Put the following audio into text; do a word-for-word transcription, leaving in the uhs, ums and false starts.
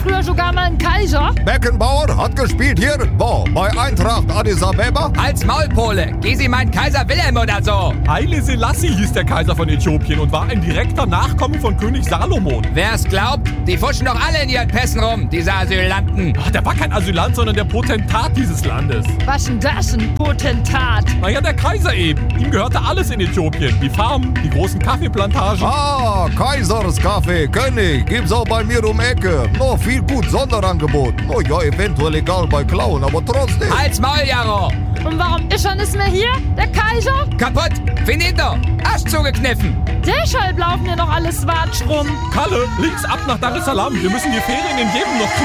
früher sogar mal einen Kaiser? Beckenbauer hat gespielt hier, wo? Bei Eintracht Addis Abeba? Als Maulpole. Gesi meint Kaiser Wilhelm oder so. Haile Selassie hieß der Kaiser von Äthiopien und war ein direkter Nachkomme von König Salomon. Wer es glaubt, die fuschen doch alle in ihren Pässen rum, diese Asylanten. Ach, der war kein Asylant, sondern der Potentat dieses Landes. Was denn das, ein Potentat? Naja, der Kaiser eben. Ihm gehörte alles in Äthiopien. Die Farmen, die großen Kaffeeplantagen. Ah, Kaiserskaffee, König, gibt's auch bei mir um Ecke. Noch viel gut Sonderangebot. Oh ja, eventuell egal bei Klauen, aber trotzdem. Halt's Maul, Jaro. Und warum ist er nicht mehr hier, der Kaiser? Kaputt. Finito. Arsch zugekniffen. Deshalb laufen hier noch alle Swatsch rum. Kalle, links ab nach Dar es Salaam. Wir müssen die Ferien in jedem noch kriegen.